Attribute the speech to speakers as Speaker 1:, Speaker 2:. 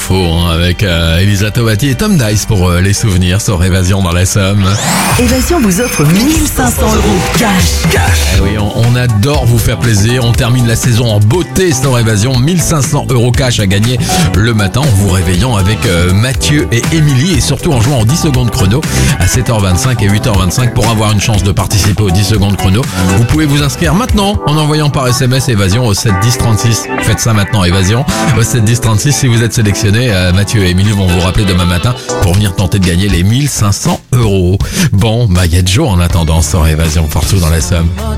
Speaker 1: info avec Elisa Tovati et Tom Dice pour les souvenirs sur Évasion dans la Somme.
Speaker 2: Évasion vous offre 1500 € cash.
Speaker 1: Eh oui, on adore vous faire plaisir. On termine la saison en beauté sur Évasion. 1500 € cash à gagner le matin en vous réveillant avec Mathieu et Émilie et surtout en jouant en 10 secondes chrono à 7h25 et 8h25 pour avoir une chance de participer aux 10 secondes chrono. Vous pouvez vous inscrire maintenant en envoyant par SMS Évasion au 7 10 36. Faites ça maintenant, Évasion au 7 10 36. Si vous êtes sélectionné, Mathieu et Émilie vont vous rappeler demain matin pour venir tenter de gagner les 1500 €. Bon, il y a Joe en attendant sur Évasion partout dans la Somme.